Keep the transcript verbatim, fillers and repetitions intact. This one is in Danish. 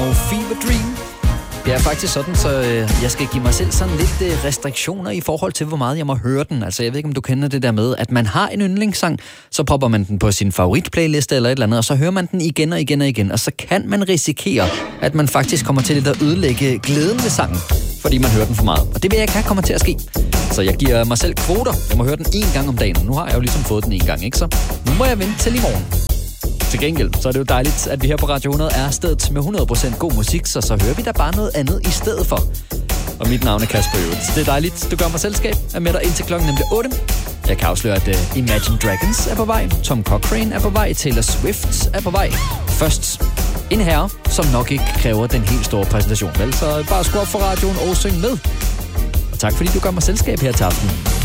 og Fever Dream. Det er faktisk sådan, så øh, jeg skal give mig selv sådan lidt øh, restriktioner i forhold til, hvor meget jeg må høre den. Altså, jeg ved ikke, om du kender det der med, at man har en yndlingssang, så popper man den på sin favoritplayliste eller et eller andet, og så hører man den igen og igen og igen, og så kan man risikere, at man faktisk kommer til lidt at ødelægge glæden ved sangen, fordi man hører den for meget. Og det vil jeg ikke have kommer til at ske. Så jeg giver mig selv kvoter. Jeg må høre den én gang om dagen. Nu har jeg jo ligesom fået den én gang, ikke så? Nu må jeg vente til i morgen. Til gengæld, så er det jo dejligt, at vi her på Radio hundrede er stedet med hundrede procent god musik, så så hører vi da bare noget andet i stedet for. Og mit navn er Kasper Øvrigt. Det er dejligt, du gør mig selskab. Jeg er med dig indtil klokken nemlig otte. Jeg kan afsløre, at uh, Imagine Dragons er på vej, Tom Cochrane er på vej, Taylor Swift er på vej. Først en herre, som nok ikke kræver den helt store præsentation, vel? Så bare skru op for radioen og syng med. Og tak fordi du gør mig selskab her til aften.